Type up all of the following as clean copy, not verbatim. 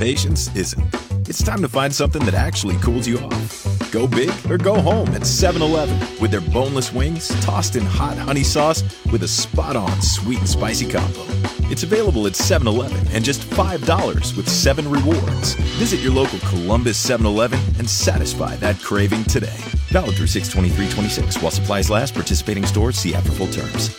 patience isn't. It's time to find something that actually cools you off. Go big or go home at 7-Eleven with their boneless wings tossed in hot honey sauce with a spot-on sweet and spicy combo. It's available at 7-Eleven and just $5 with 7 rewards. Visit your local Columbus 7-Eleven and satisfy that craving today. Valid through 6/23/26 while supplies last. Participating stores, see app for full terms.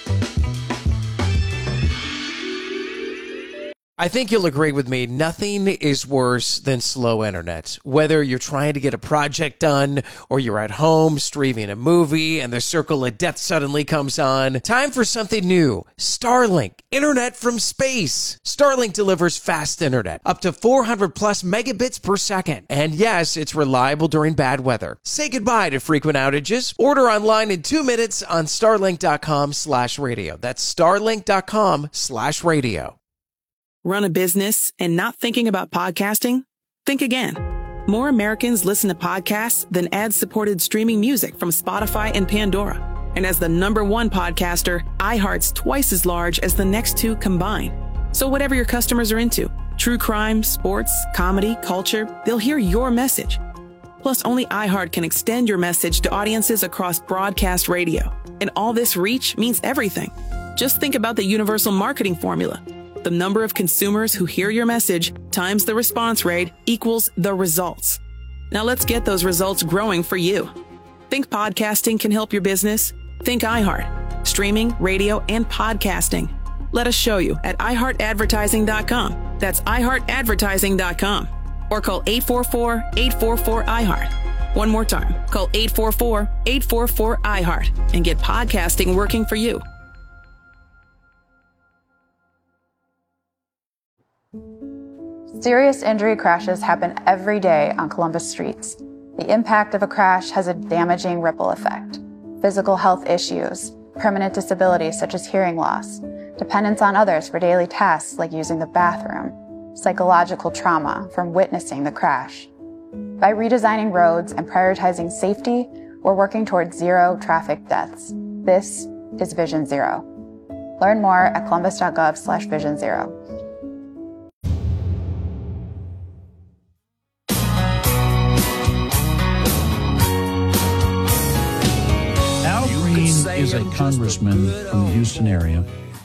I think you'll agree with me, nothing is worse than slow internet. Whether you're trying to get a project done or you're at home streaming a movie and the circle of death suddenly comes on, time for something new. Starlink, internet from space. Starlink delivers fast internet, up to 400 plus megabits per second. And yes, it's reliable during bad weather. Say goodbye to frequent outages. Order online in 2 minutes on starlink.com/radio. That's starlink.com/radio. Run a business and not thinking about podcasting? Think again. More Americans listen to podcasts than ad-supported streaming music from Spotify and Pandora. And as the #1 podcaster, iHeart's twice as large as the next two combined. So whatever your customers are into, true crime, sports, comedy, culture, they'll hear your message. Plus, only iHeart can extend your message to audiences across broadcast radio. And all this reach means everything. Just think about the universal marketing formula. The number of consumers who hear your message times the response rate equals the results. Now let's get those results growing for you. Think podcasting can help your business? Think iHeart. Streaming, radio, and podcasting. Let us show you at iHeartAdvertising.com. That's iHeartAdvertising.com. Or call 844-844-iHeart. One more time. Call 844-844-iHeart and get podcasting working for you. Serious injury crashes happen every day on Columbus streets. The impact of a crash has a damaging ripple effect. Physical health issues, permanent disabilities such as hearing loss, dependence on others for daily tasks like using the bathroom, psychological trauma from witnessing the crash. By redesigning roads and prioritizing safety, we're working towards zero traffic deaths. This is Vision Zero. Learn more at columbus.gov/Vision Zero. Is a congressman from the Houston area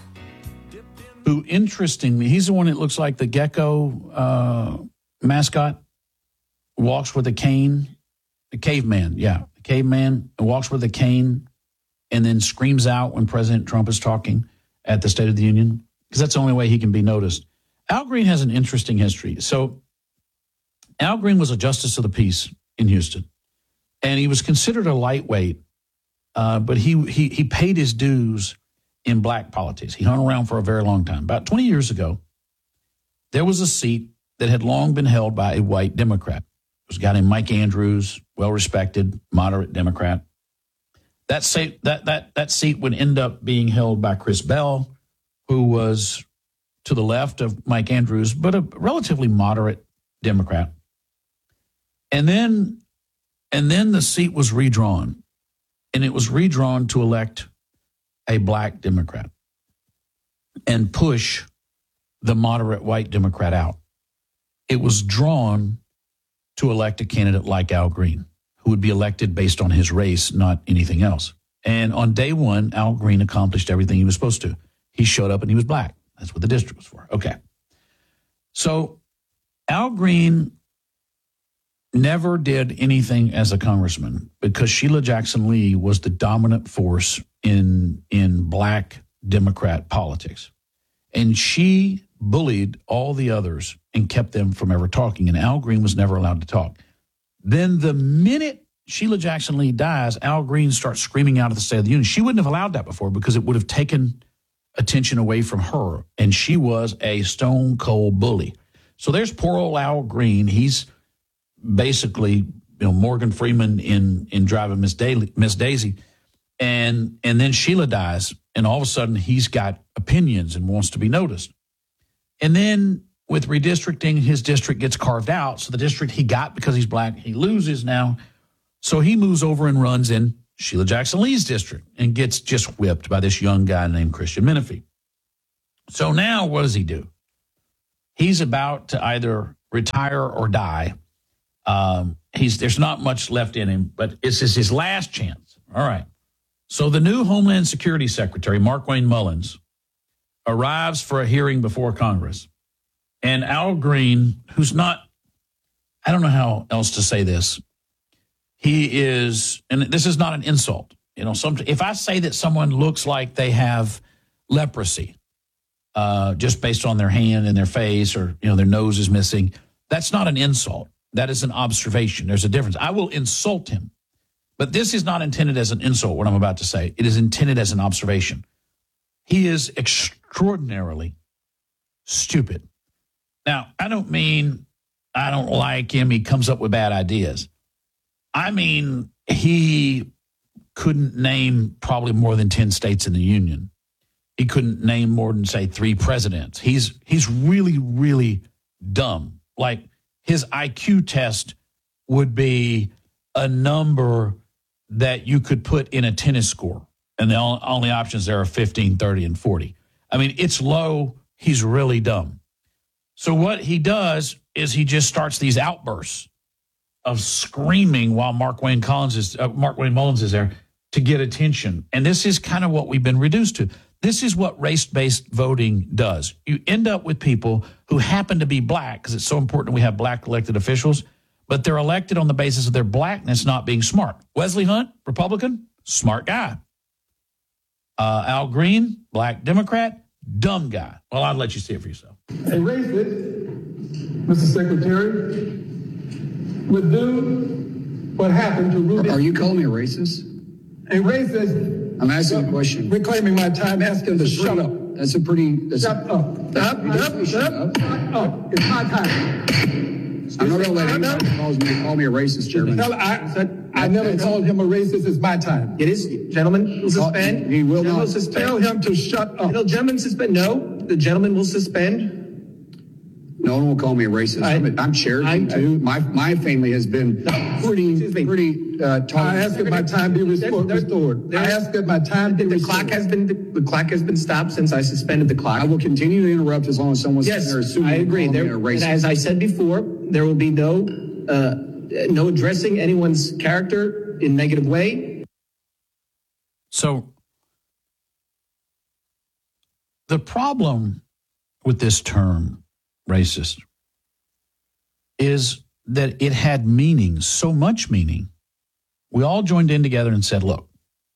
who, interestingly, he's the one that looks like the gecko mascot, walks with a cane, the caveman, the caveman walks with a cane and then screams out when President Trump is talking at the State of the Union, because that's the only way he can be noticed. Al Green has an interesting history. So Al Green was a justice of the peace in Houston, and he was considered a lightweight. But he paid his dues in black politics. He hung around for a very long time. About 20 years ago, there was a seat that had long been held by a white Democrat. It was a guy named Mike Andrews, well-respected, moderate Democrat. That seat would end up being held by Chris Bell, who was to the left of Mike Andrews, but a relatively moderate Democrat. And then the seat was redrawn. And it was redrawn to elect a black Democrat and push the moderate white Democrat out. It was drawn to elect a candidate like Al Green, who would be elected based on his race, not anything else. And on day one, Al Green accomplished everything he was supposed to. He showed up and he was black. That's what the district was for. Okay. So Al Green never did anything as a congressman because Sheila Jackson Lee was the dominant force in black Democrat politics. And she bullied all the others and kept them from ever talking. And Al Green was never allowed to talk. Then the minute Sheila Jackson Lee dies, Al Green starts screaming out at the State of the Union. She wouldn't have allowed that before because it would have taken attention away from her. And she was a stone cold bully. So there's poor old Al Green. He's basically, Morgan Freeman in Driving Miss Daisy. And then Sheila dies, and all of a sudden he's got opinions and wants to be noticed. And then with redistricting, his district gets carved out. So the district he got because he's black, he loses now. So he moves over and runs in Sheila Jackson Lee's district and gets just whipped by this young guy named Christian Menifee. So now what does he do? He's about to either retire or die. There's not much left in him, but this is his last chance. All right. So the new Homeland Security Secretary, Markwayne Mullins, arrives for a hearing before Congress. And Al Green, who's not, I don't know how else to say this. He is, and this is not an insult. You know, if I say that someone looks like they have leprosy, just based on their hand and their face, or, you know, their nose is missing, that's not an insult. That is an observation. There's a difference. I will insult him. But this is not intended as an insult, what I'm about to say. It is intended as an observation. He is extraordinarily stupid. Now, I don't mean I don't like him. He comes up with bad ideas. I mean, he couldn't name probably more than 10 states in the union. He couldn't name more than, say, 3 presidents. He's really, really dumb. Like, his IQ test would be a number that you could put in a tennis score. And the only options there are 15, 30, and 40. I mean, it's low. He's really dumb. So what he does is he just starts these outbursts of screaming while Markwayne Mullins is there to get attention. And this is kind of what we've been reduced to. This is what race-based voting does. You end up with people who happen to be black, because it's so important we have black elected officials, but they're elected on the basis of their blackness not being smart. Wesley Hunt, Republican, smart guy. Al Green, black Democrat, dumb guy. Well, I'll let you see it for yourself. A racist, Mr. Secretary, would do what happened to Rudy. Are you calling me a racist? A racist. I'm asking a question. Reclaiming my time, asking to shut up. That's a pretty... Shut up. Shut up. It's my time. I'm not going to let anyone call me a racist, Chairman. I never called him a racist. It's my time. It is. Gentlemen will suspend. He will not. Tell him to shut up. No, gentlemen suspend. No, the gentleman will suspend. No one will call me a racist. I'm Cherokee. My family has been pretty tolerant. I ask that my time be restored. I ask that my time be restored. The clock has been stopped since I suspended the clock. I will continue to interrupt as long as someone's there assuming I agree. As I said before, there will be no addressing anyone's character in negative way. So the problem with this term, racist, is that it had meaning, so much meaning. We all joined in together and said, look,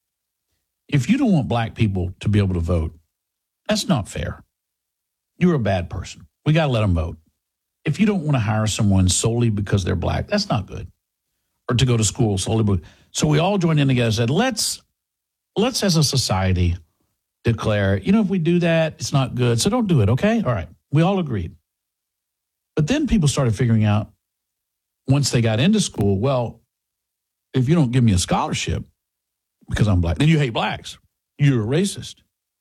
if you don't want black people to be able to vote, that's not fair. You're a bad person. We got to let them vote. If you don't want to hire someone solely because they're black, that's not good. Or to go to school solely because. So we all joined in together and said, let's as a society declare, if we do that, it's not good. So don't do it, okay? All right. We all agreed. But then people started figuring out, once they got into school, well, if you don't give me a scholarship because I'm black, then you hate blacks. You're a racist.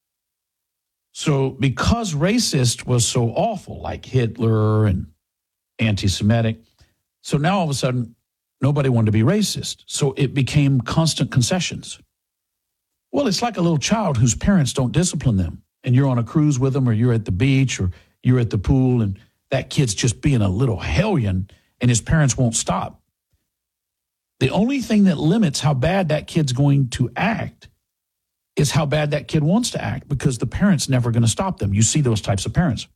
So because racist was so awful, like Hitler and anti-Semitic, so now all of a sudden, nobody wanted to be racist. So it became constant concessions. Well, it's like a little child whose parents don't discipline them, and you're on a cruise with them, or you're at the beach, or you're at the pool, and that kid's just being a little hellion, and his parents won't stop. The only thing that limits how bad that kid's going to act is how bad that kid wants to act, because the parent's never going to stop them. You see those types of parents.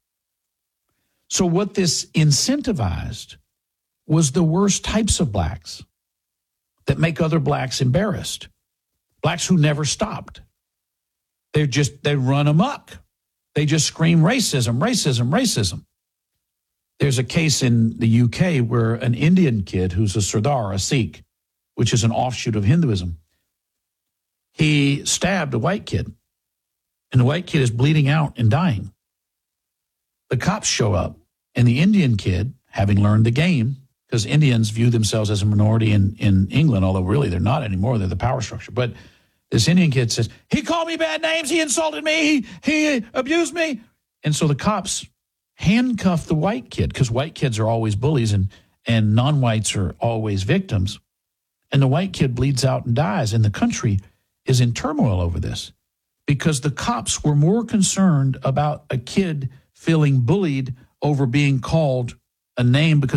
So what this incentivized was the worst types of blacks that make other blacks embarrassed. Blacks who never stopped. They run amok. They just scream racism, racism, racism. There's a case in the UK where an Indian kid who's a Sardar, a Sikh, which is an offshoot of Hinduism, he stabbed a white kid, and the white kid is bleeding out and dying. The cops show up, and the Indian kid, having learned the game, because Indians view themselves as a minority in England, although really they're not anymore, they're the power structure. But this Indian kid says, he called me bad names, he insulted me, he abused me. And so the cops handcuff the white kid, because white kids are always bullies and non-whites are always victims. And the white kid bleeds out and dies, and the country is in turmoil over this because the cops were more concerned about a kid feeling bullied over being called a name because